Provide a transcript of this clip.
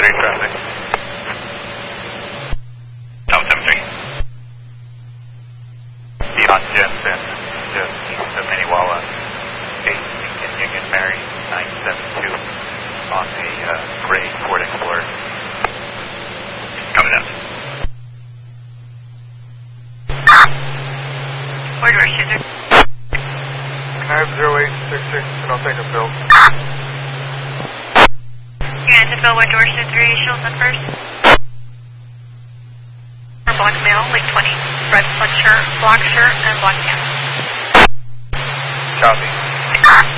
7-3 traffic. Tower 7-3. Beyond Jensen, just east of Minnewawa, 8 Union Mary, 972, on a gray Ford Explorer. Coming up. Where do I shoot there? Can I have 0866 and I'll take a bill? Yeah, to Bill, what door should 3 Shields on first? Black male, late 20, red black shirt, and black pants. Copy.